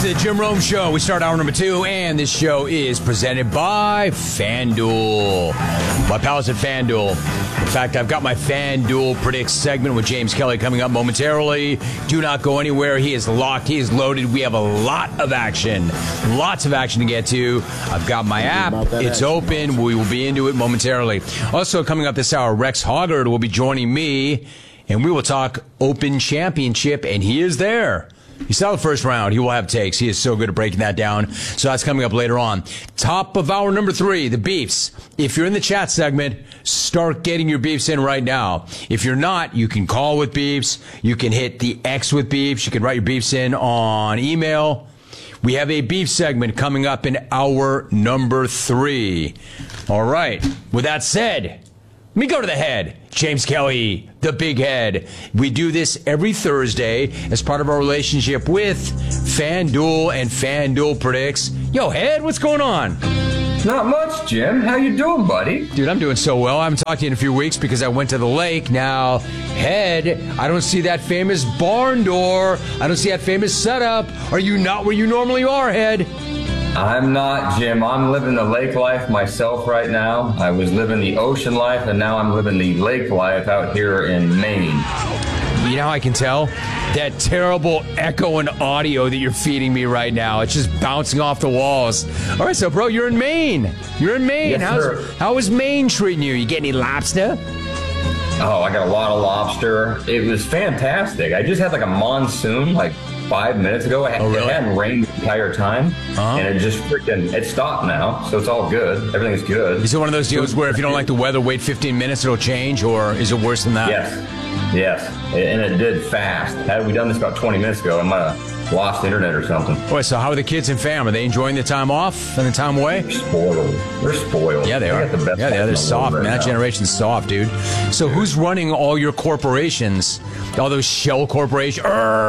the Jim Rome Show. We start hour number 2, and this show is presented by FanDuel. My pals at FanDuel. In fact, I've got my FanDuel Predicts segment with James Kelly coming up momentarily. Do not go anywhere. He is locked. He is loaded. We have a lot of action. Lots of action to get to. I've got my app. It's open. We will be into it momentarily. Also, coming up this hour, Rex Hoggard will be joining me, and we will talk Open Championship, and he is there. You saw the first round. He will have takes. He is so good at breaking that down. So that's coming up later on. Top of hour number 3, the beefs. If you're in the chat segment, start getting your beefs in right now. If you're not, you can call with beefs. You can hit the X with beefs. You can write your beefs in on email. We have a beef segment coming up in hour number 3. All right. With that said, let me go to the head. James Kelly, the big head. We do this every Thursday as part of our relationship with FanDuel and FanDuel Predicts. Yo, head, what's going on? Not much, Jim. How you doing, buddy? Dude, I'm doing so well. I haven't talked to you in a few weeks because I went to the lake. Now, head, I don't see that famous barn door. I don't see that famous setup. Are you not where you normally are, head? I'm not, Jim. I'm living the lake life myself right now. I was living the ocean life, and now I'm living the lake life out here in Maine. You know how I can tell? That terrible echo and audio that you're feeding me right now. It's just bouncing off the walls. All right, so, bro, you're in Maine. You're in Maine. Yes, How is Maine treating you? You get any lobster? Oh, I got a lot of lobster. It was fantastic. I just had like a monsoon, 5 minutes ago. It hadn't rained the entire time, and it just it stopped now, so it's all good. Everything's good. Is it one of those deals where if you don't like the weather, wait 15 minutes, it'll change, or is it worse than that? Yes, and it did fast. Had we done this about 20 minutes ago, I might have lost internet or something. Boy, so how are the kids and fam? Are they enjoying the time off and the time away? They're spoiled. Yeah, they are. Got the best They're soft, man. That generation's soft, dude. So who's running all your corporations? All those shell corporations?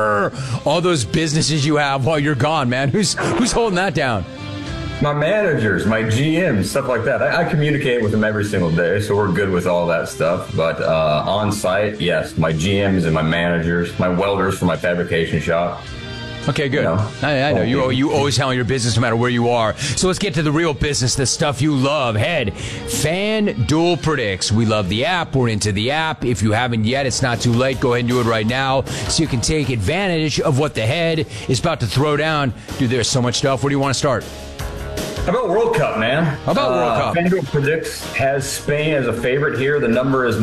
All those businesses you have while you're gone, man. Who's holding that down? My managers, my GMs, stuff like that. I communicate with them every single day, so we're good with all that stuff. But on site, yes, my GMs and my managers, my welders for my fabrication shop. Okay, good. I know. You always handle your business no matter where you are. So let's get to the real business, the stuff you love. Head, FanDuel Predicts. We love the app. We're into the app. If you haven't yet, it's not too late. Go ahead and do it right now so you can take advantage of what the head is about to throw down. Dude, there's so much stuff. Where do you want to start? How about World Cup, man? How about World Cup? FanDuel Predicts has Spain as a favorite here. The number is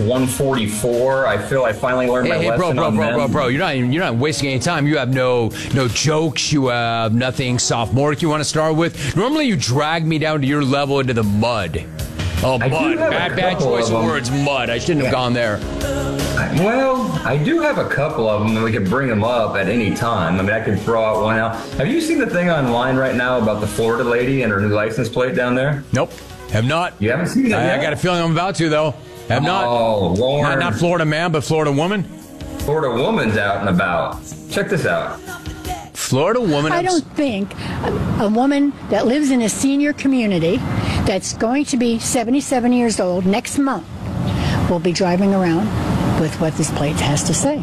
-144. I feel I finally learned my lesson on them. Bro, you're not wasting any time. You have no jokes. You have nothing sophomoric you want to start with. Normally, you drag me down to your level into the mud. Oh, mud. Bad choice of words, mud. I shouldn't have gone there. Well, I do have a couple of them, and we can bring them up at any time. I mean, I can throw out one out. Have you seen the thing online right now about the Florida lady and her new license plate down there? Nope. Have not. You haven't seen it yet? I got a feeling I'm about to, though. Have not. Oh, Lord. Not Florida man, but Florida woman? Florida woman's out and about. Check this out. Florida woman. I don't think a woman that lives in a senior community that's going to be 77 years old next month will be driving around with what this plate has to say.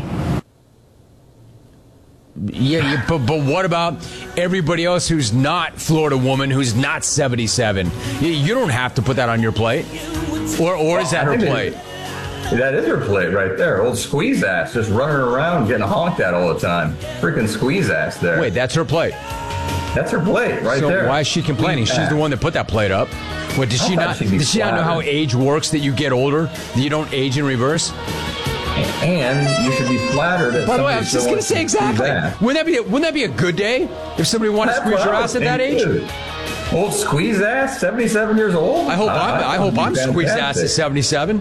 Yeah, but what about everybody else who's not Florida woman, who's not 77? You don't have to put that on your plate. Or is that her plate? That is her plate right there. Old squeeze ass just running around getting honked at all the time. Freaking squeeze ass there. Wait, that's her plate? That's her plate right there. So why is she complaining? She's the one that put that plate up. What, does she not know how age works, that you get older, that you don't age in reverse? And you should be flattered that. By the way, I was just going to say exactly. Wouldn't that be a good day if somebody wanted to squeeze your ass at that age? Old squeeze ass, 77 years old. I hope I'm squeezed ass at 77.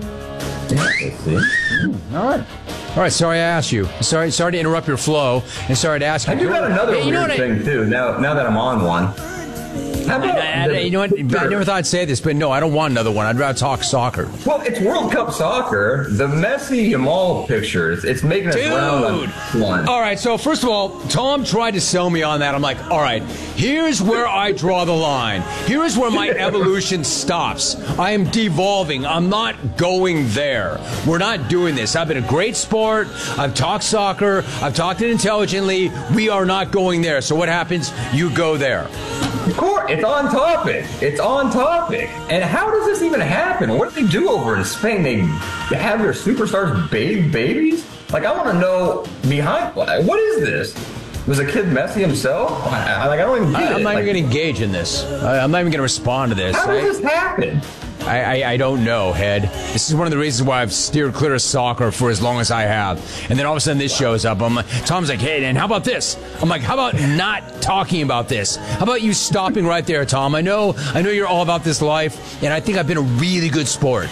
All right. Sorry I asked you. Sorry to interrupt your flow, and sorry to ask you. I do got another weird thing too. Now that I'm on one. How about You know what? I never thought I'd say this, but no, I don't want another one. I'd rather talk soccer. Well, it's World Cup soccer. The Messi Yamal pictures, it's making us round on one. All right, so first of all, Tom tried to sell me on that. I'm like, all right, here's where I draw the line. Here's where my evolution stops. I am devolving. I'm not going there. We're not doing this. I've been a great sport. I've talked soccer. I've talked it intelligently. We are not going there. So what happens? You go there. Of course, it's on topic. It's on topic. And how does this even happen? What do they do over in Spain? They have their superstars bathe babies? Like, I want to know behind, what is this? Was a kid Messi himself? I don't even get it. I'm not even going to engage in this. I'm not even going to respond to this. How does this happen? I don't know, Head. This is one of the reasons why I've steered clear of soccer for as long as I have. And then all of a sudden this shows up. Tom's like, hey, and how about this? I'm like, how about not talking about this? How about you stopping right there, Tom? I know you're all about this life, and I think I've been a really good sport.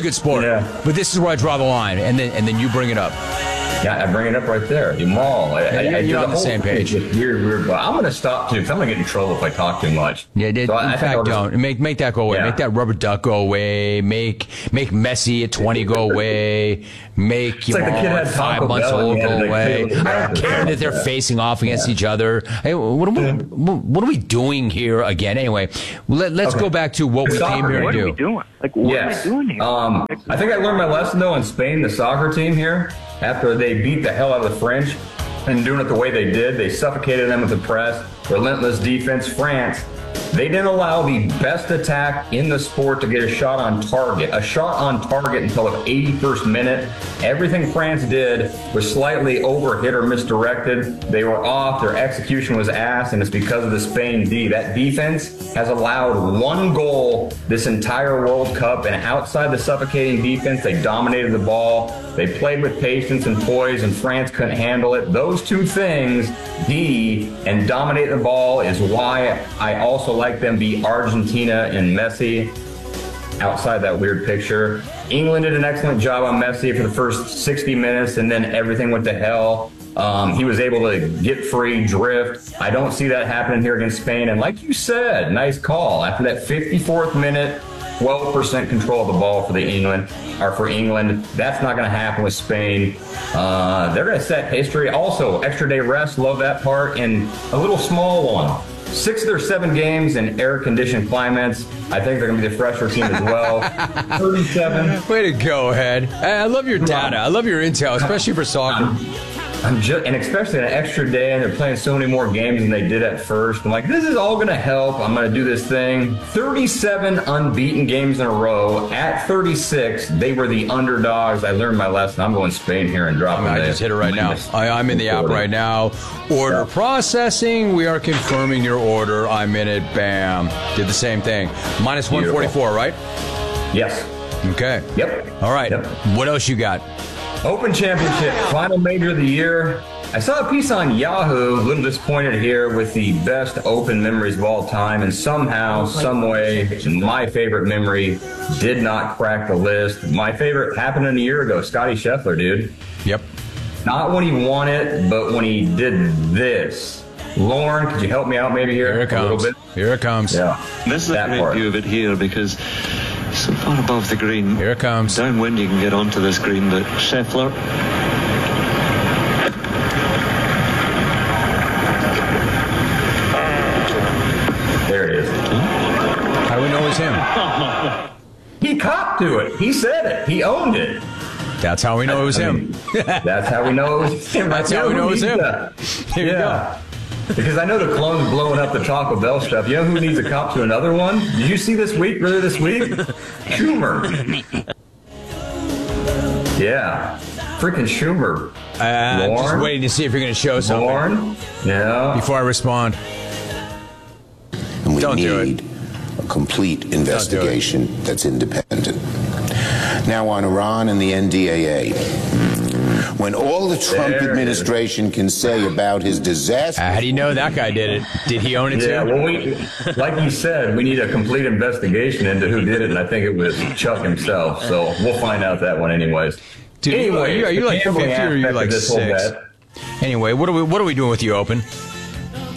Yeah. But this is where I draw the line, and then you bring it up. Yeah, I bring it up right there. Yamal. You're on the same page. Weird. But I'm going to stop too, because I'm going to get in trouble if I talk too much. Yeah, in fact, don't. Make that go away. Yeah. Make that rubber duck go away. Make Messi at 20 go away. Make Yamal at 5 months old go away. I don't care that they're facing off against each other. Hey, what are we doing here again? Anyway, let's go back to what we came here to do. What are we doing? Like, what are we doing here? I think I learned my lesson, though, in Spain, the soccer team here, after they beat the hell out of the French and doing it the way they did. They suffocated them with the press, relentless defense. France, they didn't allow the best attack in the sport to get a shot on target until the 81st minute. Everything France did was slightly overhit or misdirected. They were off. Their execution was ass, and it's because of the Spain D. That defense has allowed one goal this entire World Cup, and outside the suffocating defense, they dominated the ball. They played with patience and poise, and France couldn't handle it. Those two things, D and dominate the ball, is why I also like them beat Argentina and Messi. Outside that weird picture, England did an excellent job on Messi for the first 60 minutes, and then everything went to hell. He was able to get free, drift. I don't see that happening here against Spain. And like you said, nice call. After that 54th minute, 12% control of the ball for England. That's not going to happen with Spain. They're going to set history. Also, extra day rest, love that part. And a little small one. 6 of their 7 games in air-conditioned climates. I think they're going to be the fresher team as well. 37. Way to go, Head. I love your data. I love your intel, especially for soccer. And especially an extra day, and they're playing so many more games than they did at first. I'm like, this is all going to help. I'm going to do this thing. 37 unbeaten games in a row. At 36, they were the underdogs. I learned my lesson. I'm going Spain here and dropping I just hit it right now. I'm in the app right now. Order processing. We are confirming your order. I'm in it. Bam. Did the same thing. Minus 144, right? Yes. Okay. Yep. All right. Yep. What else you got? Open Championship, final major of the year. I saw a piece on Yahoo, a little disappointed here, with the best Open memories of all time, and somehow, some way, my favorite memory did not crack the list. My favorite happened a year ago, Scotty Scheffler, dude. Yep. Not when he won it, but when he did this. Lauren, could you help me out maybe here? Here it comes. A little bit? Here it comes. Yeah. This is a great view of it here because so far above the green. Here it comes. Downwind you can get onto this green, but Scheffler. There it is. How do we know it's him? He copped to it. He said it. He owned it. That's how we know it was him. That's how we know it was him. That's how we know it was him. Here you go. Because I know the clone's blowing up the Taco Bell stuff. You know who needs a cop to another one? Did you see this week, earlier this week? Schumer. Yeah. Freaking Schumer. I'm just waiting to see if you're going to show something. Lauren? Yeah. Before I respond. And we Don't do need a complete investigation that's independent. Now on Iran and the NDAA. When all the Trump administration can say about his disaster... how do you know that guy did it? Did he own it too? Yeah, well, like you said, we need a complete investigation into who did it, and I think it was Chuck himself. So we'll find out that one anyways. Dude, are you like 50 or are you like 6? Anyway, what are we doing with you, Open?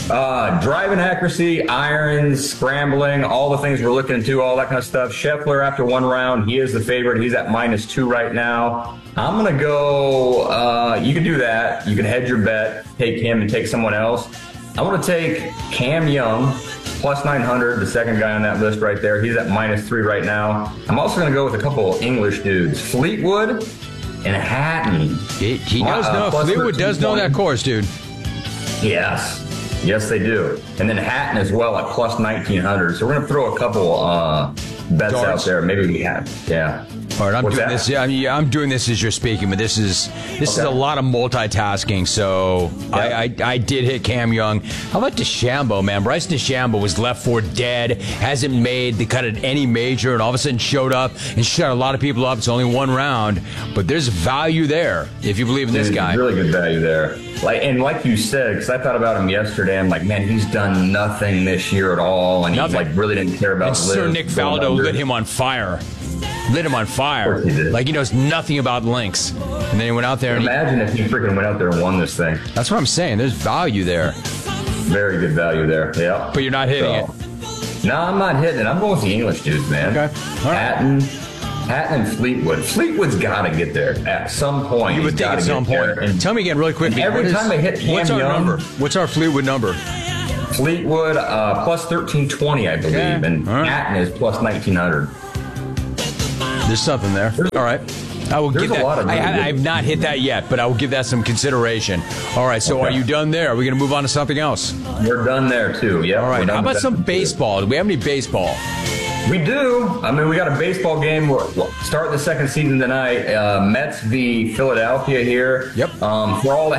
Driving accuracy, irons, scrambling, all the things we're looking into, all that kind of stuff. Scheffler, after one round, he is the favorite. He's at -2 right now. I'm going to go, you can do that. You can hedge your bet, take him and take someone else. I want to take Cam Young, +900, the second guy on that list right there. He's at -3 right now. I'm also going to go with a couple English dudes, Fleetwood and Hatton. He does know. Fleetwood does know that course, dude. Yes. Yes, they do. And then Hatton as well at +1900. So we're going to throw a couple bets Darts out there. Maybe we have. Yeah. All right, I'm What's doing that? this. Yeah, I'm doing this as you're speaking, but this is a lot of multitasking. So I did hit Cam Young. How about DeChambeau, man? Bryson DeChambeau was left for dead, hasn't made the cut at any major, and all of a sudden showed up and shut a lot of people up. It's only one round, but there's value there if you believe in this guy. Really good value there. Like you said, because I thought about him yesterday, I'm like, man, he's done nothing this year at all, and Nothing. he really didn't care about. And Sir Nick Faldo lit him on fire. Lit him on fire. Like he knows nothing about links. And then he went out there and imagine if he freaking went out there and won this thing. That's what I'm saying. There's value there. Very good value there. Yeah. But you're not hitting it. No, I'm not hitting it. I'm going with the English dudes, man. Okay. All right. Hatton and Fleetwood. Fleetwood's got to get there at some point. You would think at some point. And tell me again really quickly. Every time I hit Cam what's our Young, number? What's our Fleetwood number? Fleetwood +1320, I believe, Okay. and Hatton is +1900. There's something there. All right. I will give that. I have not hit that yet, but I will give that some consideration. All right. So are you done there? Are we going to move on to something else? We're done there, too. Yeah. All right. How about some baseball? Do we have any baseball? We do. I mean, we got a baseball game. We're starting the second season tonight. Mets v. Philadelphia here. Yep. For all the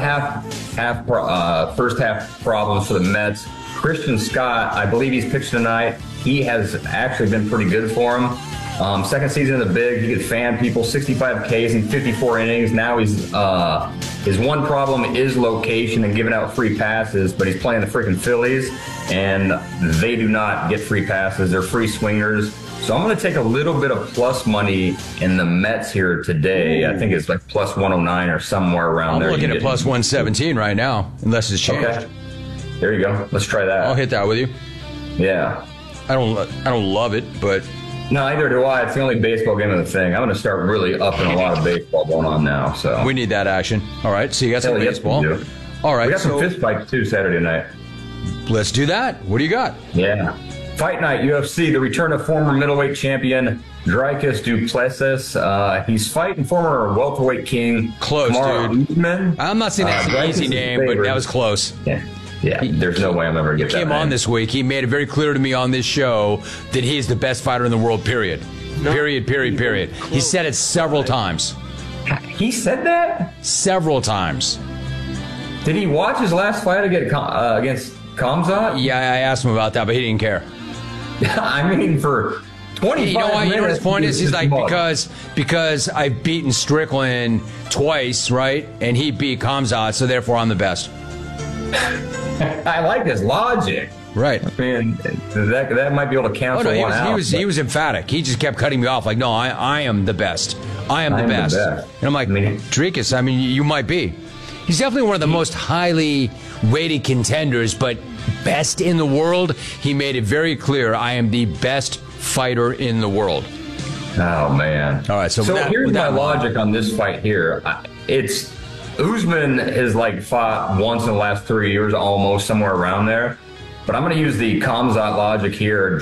first half problems for the Mets, Christian Scott, I believe he's pitching tonight. He has actually been pretty good for him. Second season in the big, he could fan people, 65 Ks in 54 innings. Now his one problem is location and giving out free passes, but he's playing the freaking Phillies, and they do not get free passes. They're free swingers. So I'm going to take a little bit of plus money in the Mets here today. I think it's like +109 or somewhere around there. I'm looking at +117 right now, unless it's changed. Okay. There you go. Let's try that. I'll hit that with you. Yeah. I don't love it, but no, either do I. It's the only baseball game of the thing. I'm going to start really upping a lot of baseball going on now. So we need that action. All right. So you got some baseball. All right. We got some fist fights too Saturday night. Let's do that. What do you got? Yeah. Fight night, UFC, the return of former middleweight champion Dricus Du Plessis. He's fighting former welterweight king Kamaru Usman. I'm not saying that's an easy name, but that was close. Yeah, there's no way I'm ever going to get that. He came on this week. He made it very clear to me on this show that he's the best fighter in the world, period. No. Period. He said it several times. He said that? Several times. Did he watch his last fight against Khamzat? Yeah, I asked him about that, but he didn't care. I mean, for 25 minutes. You know what his point is? He's like, because I've beaten Strickland twice, right? And he beat Khamzat, so therefore I'm the best. I like his logic. Right. I mean, that might be able to cancel one out. He was emphatic. He just kept cutting me off like, no, I am the best. I am the best. And I'm like, Dricus, I mean, you might be. He's definitely one of the most highly rated contenders, but best in the world. He made it very clear, I am the best fighter in the world. Oh, man. All right, so here's my logic on this fight here. It's Usman has fought once in the last 3 years, almost somewhere around there. But I'm going to use the Khamzat logic here.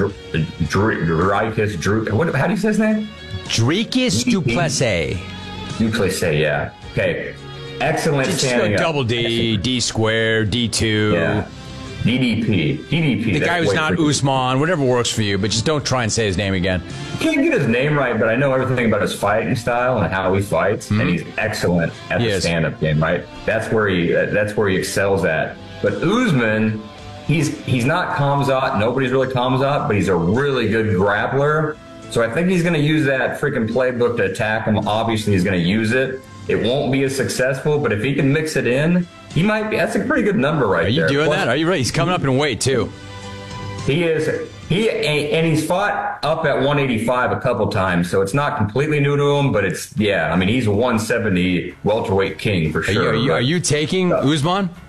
Dricus, how do you say his name? Dricus Du Plessis. Du Plessis, yeah. Okay. Excellent standing up. Double D, D squared, D2. Yeah. DDP. The guy who's not Usman, whatever works for you, but just don't try and say his name again. Can't get his name right, but I know everything about his fighting style and how he fights, and he's excellent at the stand-up game, right? That's where he excels at. But Usman, he's not Khamzat. Nobody's really Khamzat, but he's a really good grappler. So I think he's going to use that freaking playbook to attack him. Obviously, he's going to use it. It won't be as successful, but if he can mix it in, he might be. That's a pretty good number right there. Are you doing that? Are you ready? He's coming up in weight, too. He is. And he's fought up at 185 a couple times, so it's not completely new to him, but it's, I mean, he's a 170 welterweight king for sure. Are you taking Usman?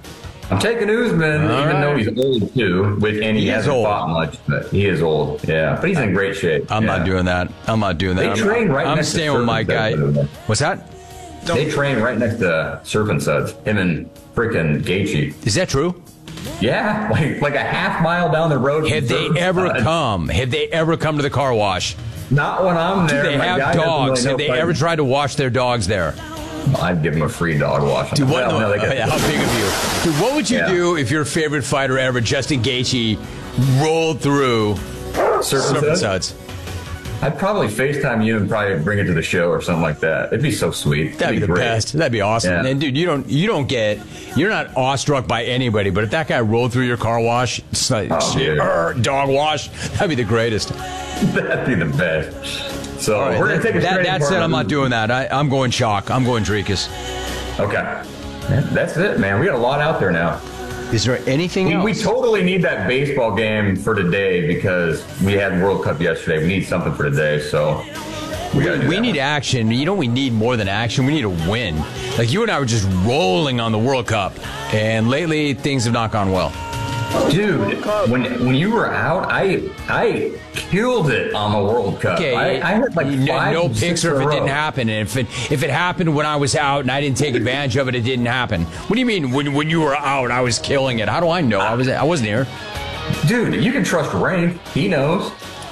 I'm taking Usman, even though he's old too. He hasn't fought much, but he is old. Yeah, but he's in great shape. I'm not doing that. They train right I'm next staying to with my guy. What's that? They train right next to Serpent Suds. Him and freaking Gaethje. Is that true? Yeah, like a half mile down the road. Have they ever come to the car wash? Not when I'm there. Do they have dogs? Have they ever tried to wash their dogs there? I'd give them a free dog wash. Dude, how big of you? Dude, what would you do if your favorite fighter ever, Justin Gaethje, rolled through Serpent Suds? I'd probably FaceTime you and probably bring it to the show or something like that. It'd be so sweet. That'd be the great. best. That'd be awesome. Yeah. And dude, you're not awestruck by anybody, but if that guy rolled through your car wash, it's like, dog wash, that'd be the greatest. That'd be the best. So right, we're going to take a straight That said, I'm not doing that. I'm going chalk. I'm going Dricus. Okay. That's it, man. We got a lot out there now. Is there anything else? We totally need that baseball game for today because we had World Cup yesterday. We need something for today, so we need action. You know, we need more than action. We need a win. Like, you and I were just rolling on the World Cup, and lately things have not gone well. Dude, when you were out, I killed it on the World Cup. Okay, I had like no picks or if it didn't happen. And if it happened when I was out and I didn't take advantage of it, it didn't happen. What do you mean when you were out, I was killing it? How do I know? I wasn't here. Dude, you can trust Rank. He knows.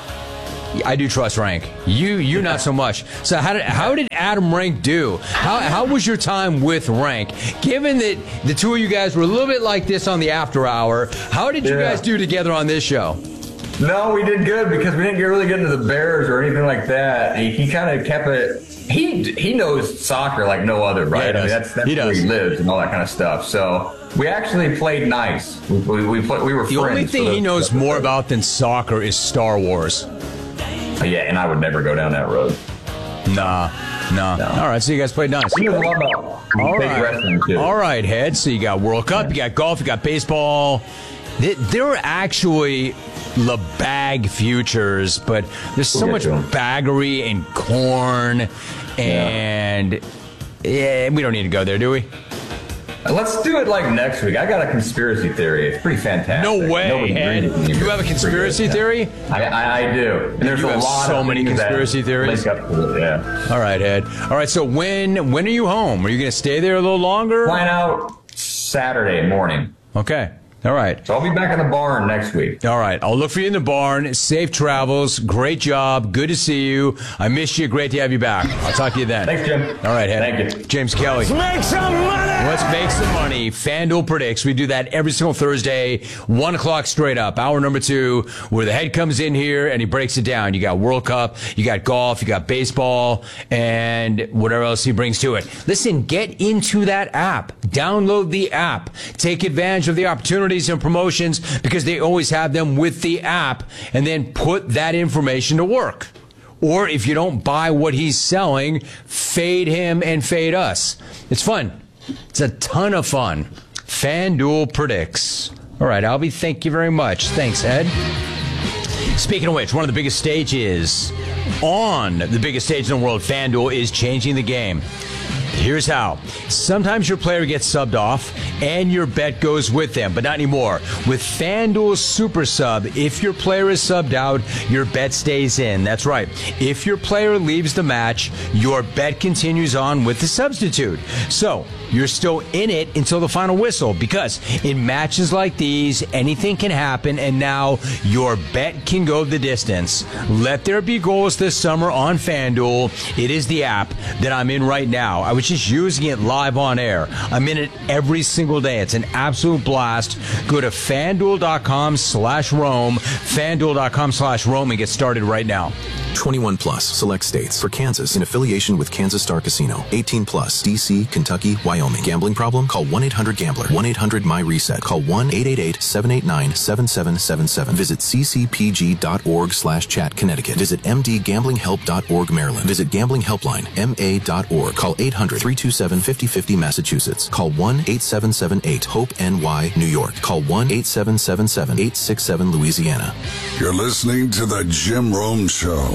I do trust Rank. You not so much. So how did Adam Rank do? How was your time with Rank? Given that the two of you guys were a little bit like this on the after hour, how did you guys do together on this show? No, we did good because we didn't really get into the Bears or anything like that. He kind of kept it. He knows soccer like no other, right? Yeah, that's where he lives and all that kind of stuff. So we actually played nice. We were friends. The only thing he knows more about than soccer is Star Wars. Yeah, and I would never go down that road. Nah. All right, so you guys played nice. He knows a lot about wrestling too. All right, Head. So you got World Cup, you got golf, you got baseball. There are actually LeBag futures, but there's so much baggery and corn, and we don't need to go there, do we? Let's do it like next week. I got a conspiracy theory. It's pretty fantastic. No way, Ed. You have a conspiracy theory? I do. And there's a lot so many conspiracy theories. Yeah. All right, Ed. All right, so when are you home? Are you going to stay there a little longer? Flying out Saturday morning. Okay. All right. So I'll be back in the barn next week. All right. I'll look for you in the barn. Safe travels. Great job. Good to see you. I missed you. Great to have you back. I'll talk to you then. Thanks, Jim. All right, Ed. Thank you. James Kelly. Let's make some money. Let's make some money. FanDuel Predicts. We do that every single Thursday, 1 o'clock straight up. Hour number 2, where the head comes in here and he breaks it down. You got World Cup, you got golf, you got baseball, and whatever else he brings to it. Listen, get into that app. Download the app. Take advantage of the opportunities and promotions because they always have them with the app, and then put that information to work. Or if you don't buy what he's selling, fade him and fade us. It's fun. It's a ton of fun. FanDuel Predicts. All right, Albie, thank you very much. Thanks, Ed. Speaking of which, one of the biggest stages on the biggest stage in the world, FanDuel, is changing the game. Here's how. Sometimes your player gets subbed off and your bet goes with them, but not anymore. With FanDuel Super Sub, if your player is subbed out, your bet stays in. That's right. If your player leaves the match, your bet continues on with the substitute. So, you're still in it until the final whistle, because in matches like these, anything can happen, and now your bet can go the distance. Let there be goals this summer on FanDuel. It is the app that I'm in right now. I was just using it live on air. I'm in it every single day. It's an absolute blast. Go to FanDuel.com/Rome, FanDuel.com/Rome, and get started right now. 21 plus, select states. For Kansas, in affiliation with Kansas Star Casino. 18 plus, D.C., Kentucky, Wyoming. Gambling problem? Call 1-800-GAMBLER. 1-800-MY-RESET. Call 1-888-789-7777. Visit ccpg.org/chat, Connecticut. Visit mdgamblinghelp.org, Maryland. Visit Gambling Helpline, ma.org. Call 800-327-5050, Massachusetts. Call 1-8778-HOPE-NY, New York. Call 1-8777-867, Louisiana. You're listening to The Jim Rome Show.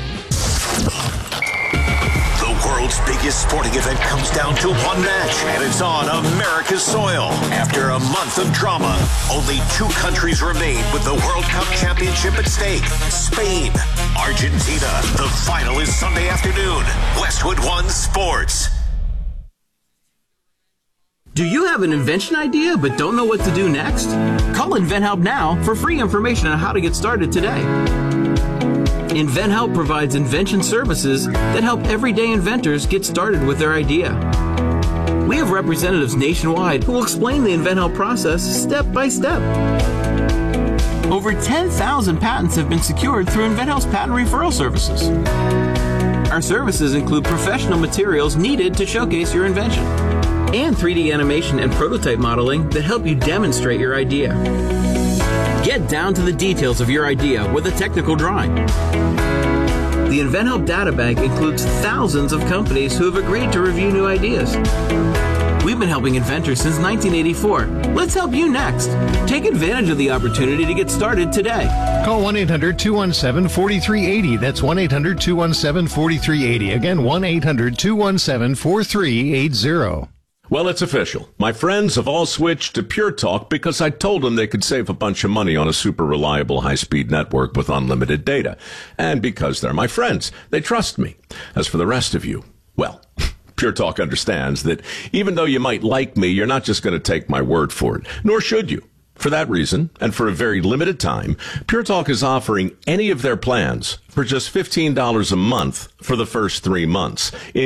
The world's biggest sporting event comes down to one match, and it's on America's soil. After a month of drama. Only 2 countries remain with the World Cup championship at stake. Spain, Argentina. The final is Sunday afternoon. Westwood One Sports. Do you have an invention idea but don't know what to do next? Call InventHelp now for free information on how to get started today. InventHelp provides invention services that help everyday inventors get started with their idea. We have representatives nationwide who will explain the InventHelp process step by step. Over 10,000 patents have been secured through InventHelp's patent referral services. Our services include professional materials needed to showcase your invention and 3D animation and prototype modeling that help you demonstrate your idea. Get down to the details of your idea with a technical drawing. The InventHelp Data Bank includes thousands of companies who have agreed to review new ideas. We've been helping inventors since 1984. Let's help you next. Take advantage of the opportunity to get started today. Call 1-800-217-4380. That's 1-800-217-4380. Again, 1-800-217-4380. Well, it's official. My friends have all switched to Pure Talk because I told them they could save a bunch of money on a super reliable high-speed network with unlimited data. And because they're my friends, they trust me. As for the rest of you, well, Pure Talk understands that even though you might like me, you're not just going to take my word for it, nor should you. For that reason, and for a very limited time, Pure Talk is offering any of their plans for just $15 a month for the first 3 months.